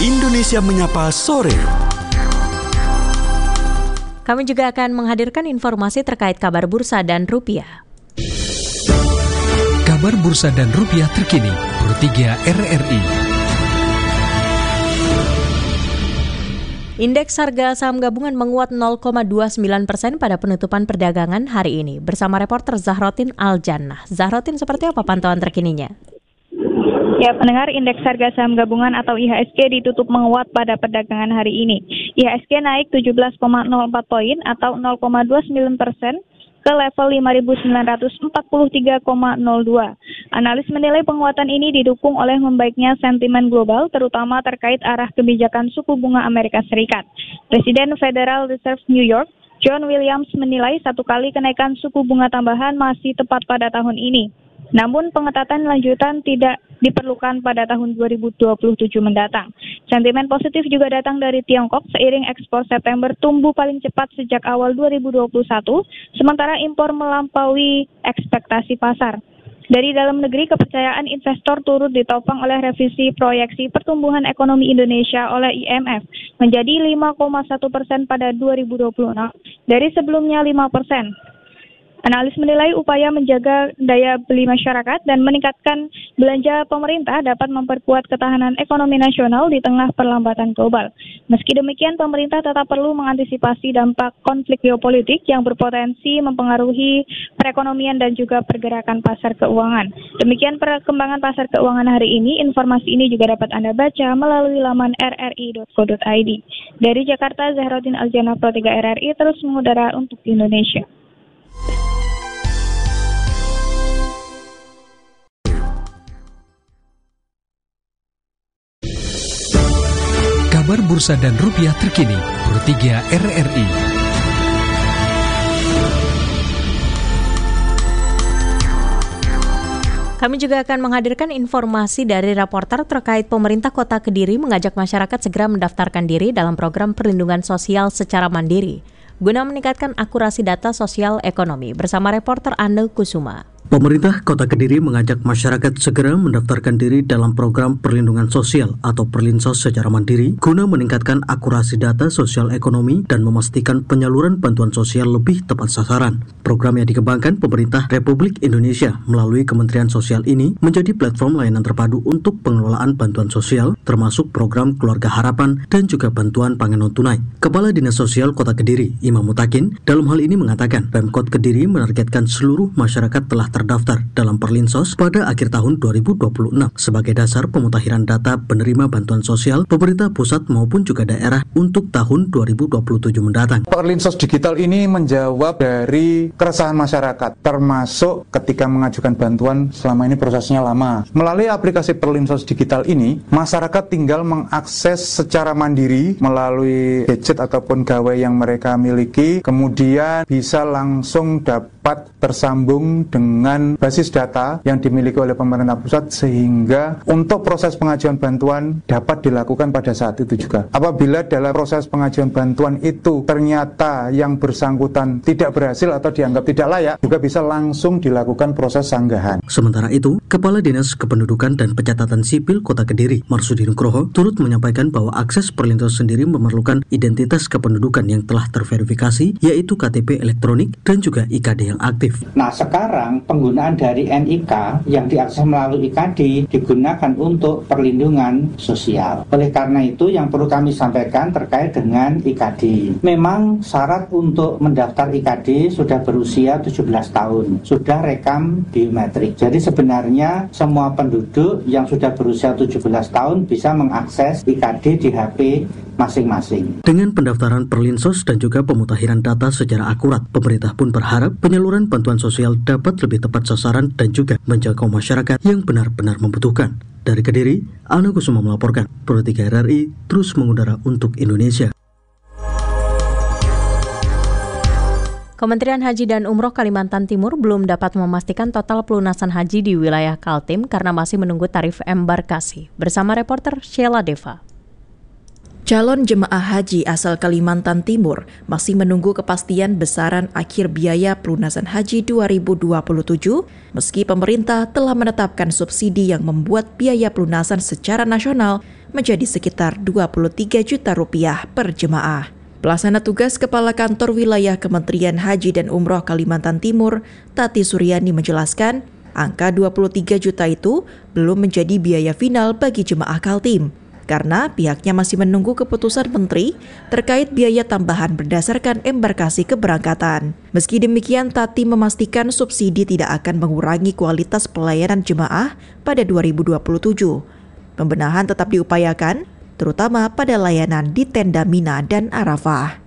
Indonesia Menyapa Sore. Kami juga akan menghadirkan informasi terkait kabar bursa dan rupiah. Kabar bursa dan rupiah terkini, Pro 3 RRI. Indeks harga saham gabungan menguat 0,29% pada penutupan perdagangan hari ini. Bersama reporter Zahrotin Aljannah. Zahrotin, seperti apa pantauan terkininya? Ya, pendengar, indeks harga saham gabungan atau IHSG ditutup menguat pada perdagangan hari ini. IHSG naik 17,04 poin atau 0,29% ke level 5.943,02. Analis menilai penguatan ini didukung oleh membaiknya sentimen global, terutama terkait arah kebijakan suku bunga Amerika Serikat. Presiden Federal Reserve New York, John Williams, menilai satu kali kenaikan suku bunga tambahan masih tepat pada tahun ini. Namun pengetatan lanjutan tidak diperlukan pada tahun 2027 mendatang. Sentimen positif juga datang dari Tiongkok seiring ekspor September tumbuh paling cepat sejak awal 2021, sementara impor melampaui ekspektasi pasar. Dari dalam negeri, kepercayaan investor turut ditopang oleh revisi proyeksi pertumbuhan ekonomi Indonesia oleh IMF menjadi 5,1% pada 2026 dari sebelumnya 5%. Analis menilai upaya menjaga daya beli masyarakat dan meningkatkan belanja pemerintah dapat memperkuat ketahanan ekonomi nasional di tengah perlambatan global. Meski demikian, pemerintah tetap perlu mengantisipasi dampak konflik geopolitik yang berpotensi mempengaruhi perekonomian dan juga pergerakan pasar keuangan. Demikian perkembangan pasar keuangan hari ini. Informasi ini juga dapat Anda baca melalui laman rri.co.id. Dari Jakarta, Zahrotin Aljannah, Pro 3 RRI terus mengudara untuk Indonesia. Kabar bursa dan rupiah terkini, Pro 3 RRI. Kami juga akan menghadirkan informasi dari reporter terkait pemerintah Kota Kediri mengajak masyarakat segera mendaftarkan diri dalam program perlindungan sosial secara mandiri guna meningkatkan akurasi data sosial ekonomi. Bersama reporter Anne Kusuma. Pemerintah Kota Kediri mengajak masyarakat segera mendaftarkan diri dalam program perlindungan sosial atau Perlinsos secara mandiri guna meningkatkan akurasi data sosial ekonomi dan memastikan penyaluran bantuan sosial lebih tepat sasaran. Program yang dikembangkan pemerintah Republik Indonesia melalui Kementerian Sosial ini menjadi platform layanan terpadu untuk pengelolaan bantuan sosial termasuk program Keluarga Harapan dan juga bantuan pangan non tunai. Kepala Dinas Sosial Kota Kediri, Imam Mutakin, dalam hal ini mengatakan Pemkot Kediri menargetkan seluruh masyarakat telah terdaftar dalam Perlinsos pada akhir tahun 2026 sebagai dasar pemutakhiran data penerima bantuan sosial pemerintah pusat maupun juga daerah untuk tahun 2027 mendatang. Perlinsos digital ini menjawab dari keresahan masyarakat, termasuk ketika mengajukan bantuan selama ini prosesnya lama. Melalui aplikasi Perlinsos digital ini, masyarakat tinggal mengakses secara mandiri melalui gadget ataupun gawai yang mereka miliki, kemudian bisa langsung dapat tersambung dengan basis data yang dimiliki oleh pemerintah pusat sehingga untuk proses pengajuan bantuan dapat dilakukan pada saat itu juga. Apabila dalam proses pengajuan bantuan itu ternyata yang bersangkutan tidak berhasil atau dianggap tidak layak, juga bisa langsung dilakukan proses sanggahan. Sementara itu, Kepala Dinas Kependudukan dan Pencatatan Sipil Kota Kediri, Marsudi Nugroho, turut menyampaikan bahwa akses Perlinsos sendiri memerlukan identitas kependudukan yang telah terverifikasi, yaitu KTP elektronik dan juga IKD yang aktif. Nah, sekarang penggunaan dari NIK yang diakses melalui IKD digunakan untuk perlindungan sosial. Oleh karena itu yang perlu kami sampaikan terkait dengan IKD. Memang syarat untuk mendaftar IKD sudah berusia 17 tahun, sudah rekam biometrik. Jadi sebenarnya semua penduduk yang sudah berusia 17 tahun bisa mengakses IKD di HP masing-masing. Dengan pendaftaran Perlinsos dan juga pemutakhiran data secara akurat, pemerintah pun berharap penyaluran bantuan sosial dapat lebih tepat sasaran dan juga menjangkau masyarakat yang benar-benar membutuhkan. Dari Kediri, Anne Kusuma melaporkan. Pro 3 RRI terus mengudara untuk Indonesia. Kementerian Haji dan Umroh Kalimantan Timur belum dapat memastikan total pelunasan haji di wilayah Kaltim karena masih menunggu tarif embarkasi. Bersama reporter Sheila Deva. Calon jemaah haji asal Kalimantan Timur masih menunggu kepastian besaran akhir biaya pelunasan haji 2027 meski pemerintah telah menetapkan subsidi yang membuat biaya pelunasan secara nasional menjadi sekitar 23 juta rupiah per jemaah. Pelaksana tugas Kepala Kantor Wilayah Kementerian Haji dan Umroh Kalimantan Timur, Tati Suryani menjelaskan, angka 23 juta itu belum menjadi biaya final bagi jemaah Kaltim, karena pihaknya masih menunggu keputusan Menteri terkait biaya tambahan berdasarkan embarkasi keberangkatan. Meski demikian, Tati memastikan subsidi tidak akan mengurangi kualitas pelayanan jemaah pada 2027. Pembenahan tetap diupayakan, terutama pada layanan di tenda Mina dan Arafah.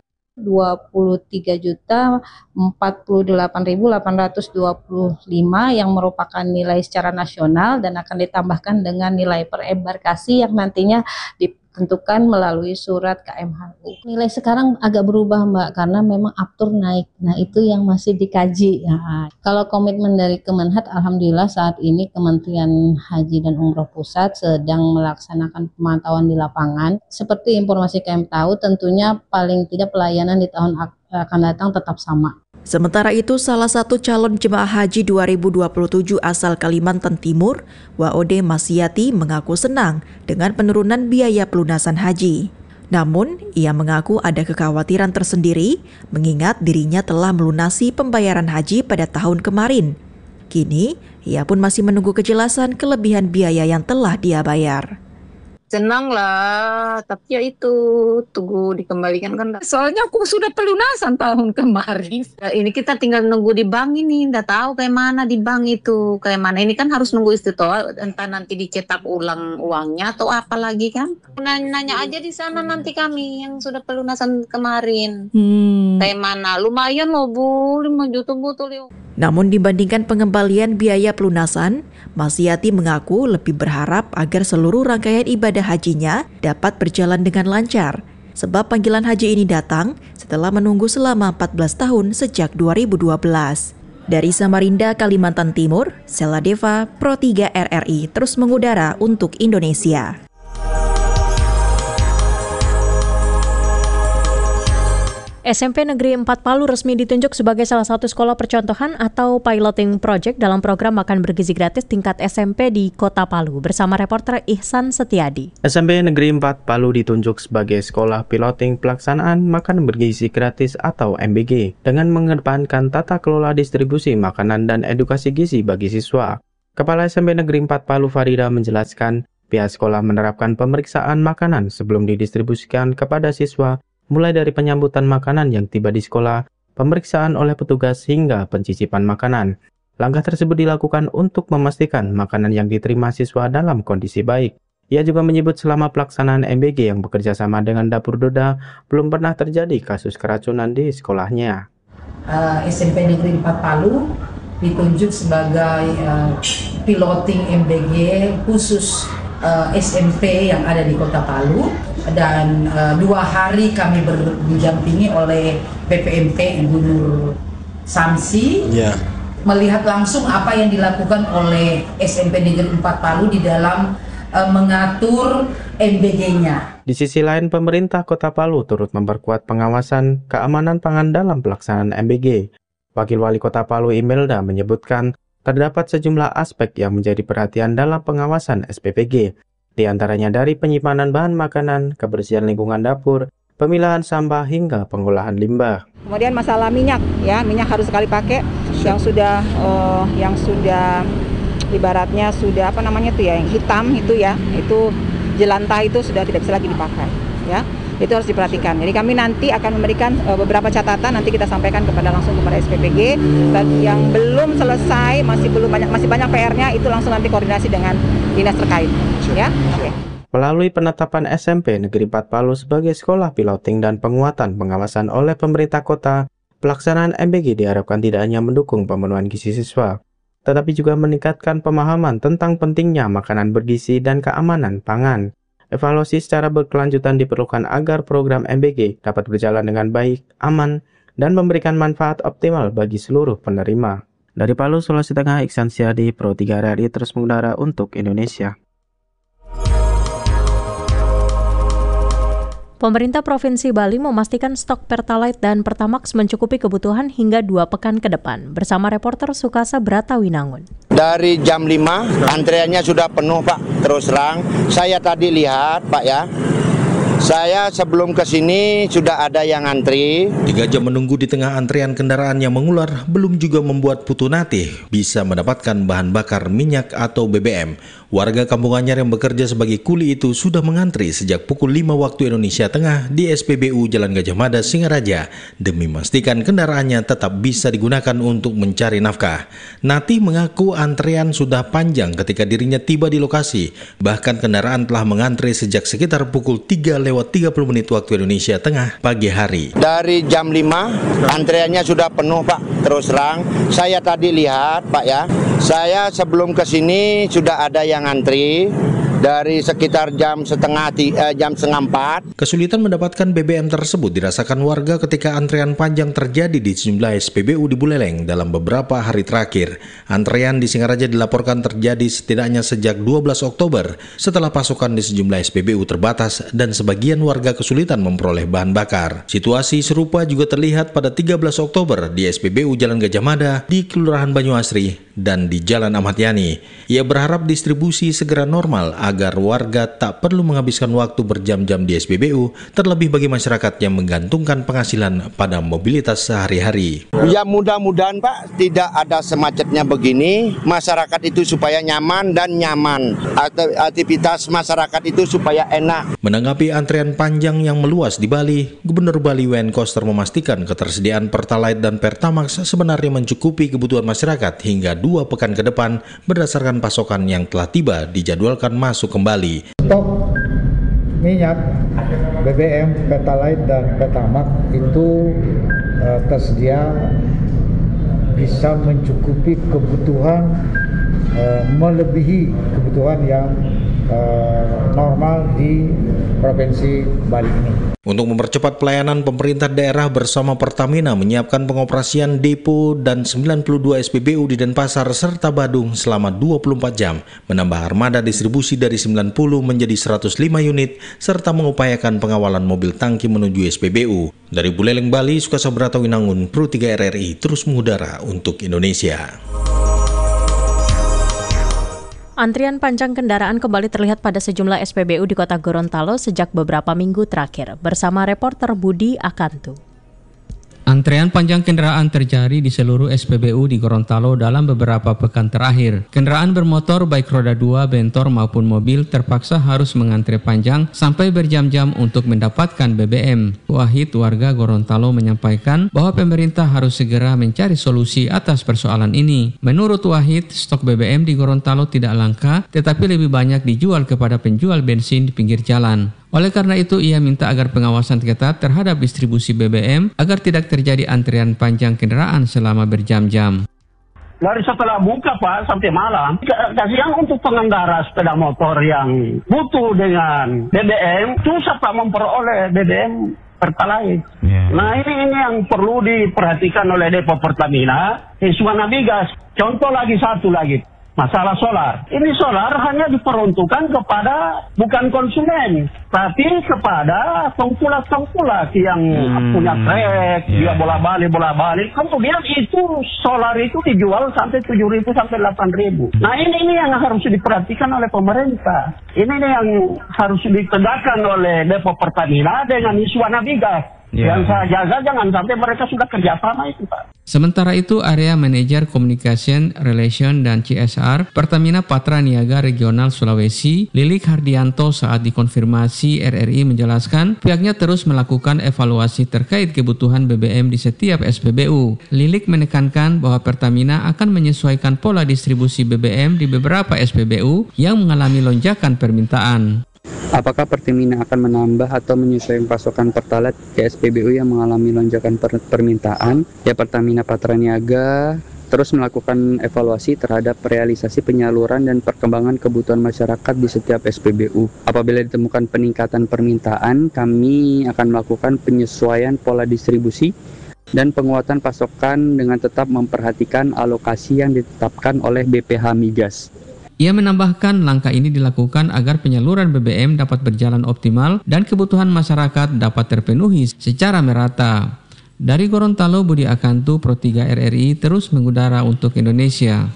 23.048.825 yang merupakan nilai secara nasional dan akan ditambahkan dengan nilai per embarkasi yang nantinya ditentukan melalui surat KMHU. Nilai sekarang agak berubah Mbak, karena memang aftur naik. Nah itu yang masih dikaji. Nah, kalau komitmen dari Kemenhad, alhamdulillah saat ini Kementerian Haji dan Umroh Pusat sedang melaksanakan pemantauan di lapangan. Seperti informasi KM tahu, tentunya paling tidak pelayanan di tahun akan datang tetap sama. Sementara itu, salah satu calon jemaah haji 2027 asal Kalimantan Timur, Waode Masyati, mengaku senang dengan penurunan biaya pelunasan haji. Namun, ia mengaku ada kekhawatiran tersendiri mengingat dirinya telah melunasi pembayaran haji pada tahun kemarin. Kini, ia pun masih menunggu kejelasan kelebihan biaya yang telah dia bayar. Senang lah, tapi ya itu tunggu dikembalikan kan. Soalnya aku sudah pelunasan tahun kemarin. Ini kita tinggal nunggu di bank ini, nggak tahu kayak mana di bank itu, kayak mana. Ini kan harus nunggu istiqoroh, entah nanti dicetak ulang uangnya atau apa lagi kan. Nanya aja di sana nanti kami yang sudah pelunasan kemarin. Kayak mana, lumayan loh Bu, 5 juta betul. Namun dibandingkan pengembalian biaya pelunasan, Masyati mengaku lebih berharap agar seluruh rangkaian ibadah hajinya dapat berjalan dengan lancar. Sebab panggilan haji ini datang setelah menunggu selama 14 tahun sejak 2012. Dari Samarinda, Kalimantan Timur, Sela Deva, Pro 3 RRI terus mengudara untuk Indonesia. SMP Negeri 4 Palu resmi ditunjuk sebagai salah satu sekolah percontohan atau piloting project dalam program makan bergizi gratis tingkat SMP di Kota Palu bersama reporter Ihsan Setiadi. SMP Negeri 4 Palu ditunjuk sebagai sekolah piloting pelaksanaan makan bergizi gratis atau MBG dengan mengedepankan tata kelola distribusi makanan dan edukasi gizi bagi siswa. Kepala SMP Negeri 4 Palu Farida menjelaskan, pihak sekolah menerapkan pemeriksaan makanan sebelum didistribusikan kepada siswa, mulai dari penyambutan makanan yang tiba di sekolah, pemeriksaan oleh petugas hingga pencicipan makanan. Langkah tersebut dilakukan untuk memastikan makanan yang diterima siswa dalam kondisi baik. Ia juga menyebut selama pelaksanaan MBG yang bekerja sama dengan Dapur Doda, belum pernah terjadi kasus keracunan di sekolahnya. SMP Negeri 4 Palu ditunjuk sebagai piloting MBG khusus SMP yang ada di Kota Palu. Dan 2 hari kami didampingi oleh PPMP Ibu Nur Samsi, melihat langsung apa yang dilakukan oleh SMP Negeri 4 Palu di dalam mengatur MBG-nya. Di sisi lain, pemerintah Kota Palu turut memperkuat pengawasan keamanan pangan dalam pelaksanaan MBG. Wakil Wali Kota Palu Imelda menyebutkan terdapat sejumlah aspek yang menjadi perhatian dalam pengawasan SPPG. Di antaranya dari penyimpanan bahan makanan, kebersihan lingkungan dapur, pemilahan sampah hingga pengolahan limbah. Kemudian masalah minyak, ya minyak harus sekali pakai, yang sudah ibaratnya sudah yang hitam itu ya, itu jelantah itu sudah tidak bisa lagi dipakai, ya itu harus diperhatikan. Jadi kami nanti akan memberikan beberapa catatan, nanti kita sampaikan langsung kepada SPPG. Dan yang belum selesai, masih banyak PR-nya, itu langsung nanti koordinasi dengan dinas terkait. Ya. Okay. Melalui penetapan SMP Negeri 4 Palu sebagai sekolah piloting dan penguatan pengawasan oleh pemerintah kota, pelaksanaan MBG diharapkan tidak hanya mendukung pemenuhan gizi siswa, tetapi juga meningkatkan pemahaman tentang pentingnya makanan bergizi dan keamanan pangan. Evaluasi secara berkelanjutan diperlukan agar program MBG dapat berjalan dengan baik, aman, dan memberikan manfaat optimal bagi seluruh penerima. Dari Palu, Sulawesi Tengah, Ihsan Setiadi, Pro 3 RRI terus mengudara untuk Indonesia. Pemerintah Provinsi Bali memastikan stok Pertalite dan Pertamax mencukupi kebutuhan hingga 2 pekan ke depan. Bersama reporter Sukasa Bratawinangun. Dari jam 5 antreannya sudah penuh, Pak. Terus terang, saya tadi lihat, Pak ya. Saya sebelum ke sini sudah ada yang antri. 3 jam menunggu di tengah antrean kendaraan yang mengular belum juga membuat Putu Natih bisa mendapatkan bahan bakar minyak atau BBM. Warga Kampung Anyar yang bekerja sebagai kuli itu sudah mengantri sejak pukul 5 waktu Indonesia Tengah di SPBU Jalan Gajah Mada, Singaraja demi memastikan kendaraannya tetap bisa digunakan untuk mencari nafkah. Natih mengaku antrean sudah panjang ketika dirinya tiba di lokasi. Bahkan kendaraan telah mengantri sejak sekitar pukul 3:30 waktu Indonesia Tengah pagi hari. Dari jam 5 antreannya sudah penuh, Pak. Terus terang, saya tadi lihat, Pak ya. Saya sebelum ke sini sudah ada yang antri dari sekitar jam setengah 4. Kesulitan mendapatkan BBM tersebut dirasakan warga ketika antrean panjang terjadi di sejumlah SPBU di Buleleng dalam beberapa hari terakhir. Antrean di Singaraja dilaporkan terjadi setidaknya sejak 12 Oktober setelah pasokan di sejumlah SPBU terbatas dan sebagian warga kesulitan memperoleh bahan bakar. Situasi serupa juga terlihat pada 13 Oktober di SPBU Jalan Gajah Mada di Kelurahan Banyuasri dan di Jalan Ahmad Yani. Ia berharap distribusi segera normal agar warga tak perlu menghabiskan waktu berjam-jam di SPBU, terlebih bagi masyarakat yang menggantungkan penghasilan pada mobilitas sehari-hari. Ya mudah-mudahan, Pak, tidak ada semacetnya begini, masyarakat itu supaya nyaman dan nyaman, aktivitas masyarakat itu supaya enak. Menanggapi antrean panjang yang meluas di Bali, Gubernur Bali Wayan Koster memastikan ketersediaan Pertalite dan Pertamax sebenarnya mencukupi kebutuhan masyarakat hingga 2 pekan ke depan berdasarkan pasokan yang telah tiba dijadwalkan masuk kembali. Stok minyak, BBM, Pertalite dan Pertamax itu tersedia bisa mencukupi kebutuhan melebihi kebutuhan yang normal di Provinsi Bali ini. Untuk mempercepat pelayanan, pemerintah daerah bersama Pertamina menyiapkan pengoperasian depo dan 92 SPBU di Denpasar serta Badung selama 24 jam, menambah armada distribusi dari 90 menjadi 105 unit, serta mengupayakan pengawalan mobil tangki menuju SPBU. Dari Buleleng, Bali, Sukasa Bratawinangun, Pro 3 RRI terus mengudara untuk Indonesia. Antrian panjang kendaraan kembali terlihat pada sejumlah SPBU di Kota Gorontalo sejak beberapa minggu terakhir. Bersama reporter Budi Akantu. Antrean panjang kendaraan terjadi di seluruh SPBU di Gorontalo dalam beberapa pekan terakhir. Kendaraan bermotor baik roda 2, bentor maupun mobil terpaksa harus mengantre panjang sampai berjam-jam untuk mendapatkan BBM. Wahid, warga Gorontalo, menyampaikan bahwa pemerintah harus segera mencari solusi atas persoalan ini. Menurut Wahid, stok BBM di Gorontalo tidak langka, tetapi lebih banyak dijual kepada penjual bensin di pinggir jalan. Oleh karena itu, ia minta agar pengawasan ketat terhadap distribusi BBM agar tidak terjadi antrian panjang kendaraan selama berjam-jam. Dari setelah buka, Pak, sampai malam, kasihan untuk pengendara sepeda motor yang butuh dengan BBM, susah, Pak, memperoleh BBM Pertalite. Nah, ini yang perlu diperhatikan oleh Depo Pertamina, Iswana Migas. Contoh satu lagi. Masalah solar. Ini solar hanya diperuntukkan kepada bukan konsumen, tapi kepada pengkulak-pengkulak yang punya trek, dia bola-balik. Kemudian itu solar itu dijual sampai 7.000 sampai 8.000. Nah ini yang harus diperhatikan oleh pemerintah. Ini yang harus ditegakkan oleh Depo Pertamina dengan Iswana Migas. Yang saya jaga jangan sampai mereka sudah kerjasama itu, Pak. Sementara itu, Area Manajer Communication, Relation, dan CSR Pertamina Patra Niaga Regional Sulawesi, Lilik Hardianto, saat dikonfirmasi RRI menjelaskan pihaknya terus melakukan evaluasi terkait kebutuhan BBM di setiap SPBU. Lilik menekankan bahwa Pertamina akan menyesuaikan pola distribusi BBM di beberapa SPBU yang mengalami lonjakan permintaan. Apakah Pertamina akan menambah atau menyesuaikan pasokan Pertalite ke SPBU yang mengalami lonjakan permintaan? Ya, Pertamina Patra Niaga terus melakukan evaluasi terhadap realisasi penyaluran dan perkembangan kebutuhan masyarakat di setiap SPBU. Apabila ditemukan peningkatan permintaan, kami akan melakukan penyesuaian pola distribusi dan penguatan pasokan dengan tetap memperhatikan alokasi yang ditetapkan oleh BPH Migas. Ia menambahkan langkah ini dilakukan agar penyaluran BBM dapat berjalan optimal dan kebutuhan masyarakat dapat terpenuhi secara merata. Dari Gorontalo, Budi Akantu, Pro 3 RRI terus mengudara untuk Indonesia.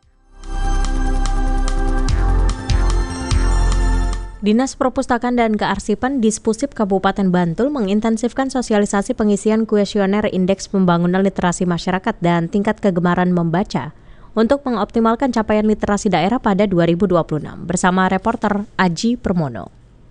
Dinas Perpustakaan dan Kearsipan Dispusip Kabupaten Bantul mengintensifkan sosialisasi pengisian kuesioner Indeks Pembangunan Literasi Masyarakat dan tingkat kegemaran membaca untuk mengoptimalkan capaian literasi daerah pada 2026 bersama reporter Aji Permono.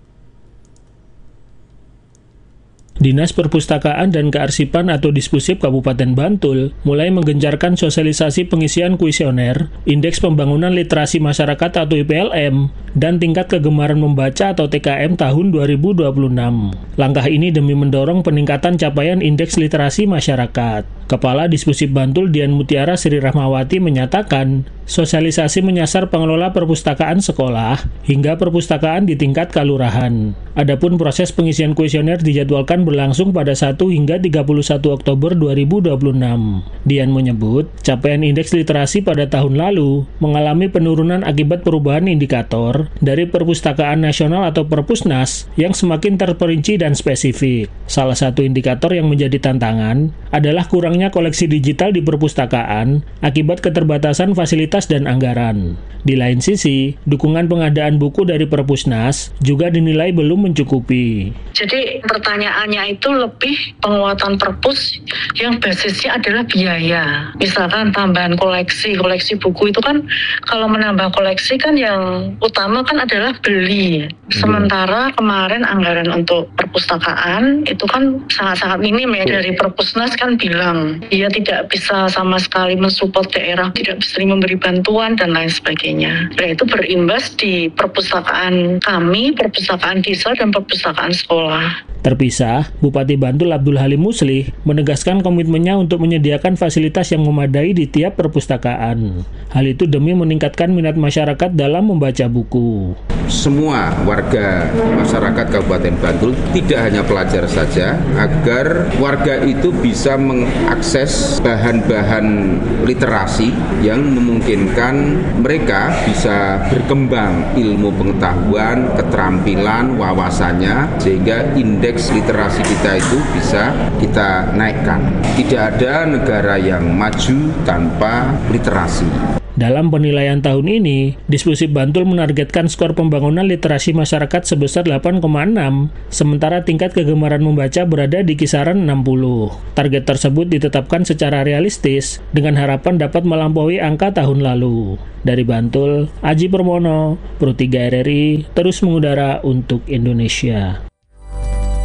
Dinas Perpustakaan dan Kearsipan atau Dispusip Kabupaten Bantul mulai menggencarkan sosialisasi pengisian kuesioner, Indeks Pembangunan Literasi Masyarakat atau IPLM, dan tingkat kegemaran membaca atau TKM tahun 2026. Langkah ini demi mendorong peningkatan capaian indeks literasi masyarakat. Kepala Dispusip Bantul Dian Mutiara Sri Rahmawati menyatakan, sosialisasi menyasar pengelola perpustakaan sekolah hingga perpustakaan di tingkat kelurahan. Adapun proses pengisian kuesioner dijadwalkan berlangsung pada 1 hingga 31 Oktober 2026. Dian menyebut, capaian indeks literasi pada tahun lalu mengalami penurunan akibat perubahan indikator dari Perpustakaan Nasional atau Perpusnas yang semakin terperinci dan spesifik. Salah satu indikator yang menjadi tantangan adalah kurangnya koleksi digital di perpustakaan akibat keterbatasan fasilitas dan anggaran. Di lain sisi, dukungan pengadaan buku dari Perpusnas juga dinilai belum mencukupi. Jadi pertanyaannya itu lebih penguatan perpus yang basisnya adalah biaya. Misalkan tambahan koleksi buku itu kan kalau menambah koleksi kan yang utama kan adalah beli. Sementara kemarin anggaran untuk perpustakaan itu kan sangat-sangat minim ya, dari Perpusnas kan bilang dia tidak bisa sama sekali mensupport daerah, tidak bisa memberi bantuan dan lain sebagainya. Nah itu berimbas di perpustakaan kami, perpustakaan desa dan perpustakaan sekolah. Terpisah, Bupati Bantul Abdul Halim Muslih menegaskan komitmennya untuk menyediakan fasilitas yang memadai di tiap perpustakaan. Hal itu demi meningkatkan minat masyarakat dalam membaca buku. Semua warga masyarakat Kabupaten Bantul, tidak hanya pelajar saja, agar warga itu bisa mengakses bahan-bahan literasi yang memungkinkan mereka bisa berkembang ilmu pengetahuan, keterampilan, wawasannya, sehingga indeks literasi kita itu bisa kita naikkan. Tidak ada negara yang maju tanpa literasi. Dalam penilaian tahun ini, Dispusip Bantul menargetkan skor pembangunan literasi masyarakat sebesar 8,6, sementara tingkat kegemaran membaca berada di kisaran 60. Target tersebut ditetapkan secara realistis dengan harapan dapat melampaui angka tahun lalu. Dari Bantul, Aji Permono, Pro 3 RRI, terus mengudara untuk Indonesia.